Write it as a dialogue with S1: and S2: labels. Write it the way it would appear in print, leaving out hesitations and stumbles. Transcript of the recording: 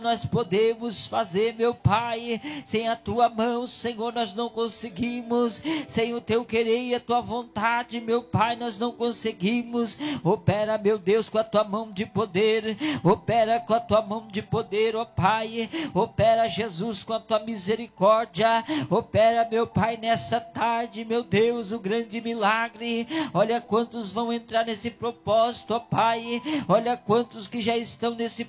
S1: nós podemos fazer, meu Pai. Sem a tua mão, Senhor, nós não conseguimos. Sem o teu querer e a tua vontade, meu Pai, nós não conseguimos. Opera, meu Deus, com a tua mão de poder. Opera com a tua mão de poder, ó Pai. Opera, Jesus, com a tua misericórdia. Opera, meu Pai, nessa tarde, meu Deus, o grande milagre. Olha quantos vão entrar nesse propósito, ó Pai. Olha quantos que já estão nesse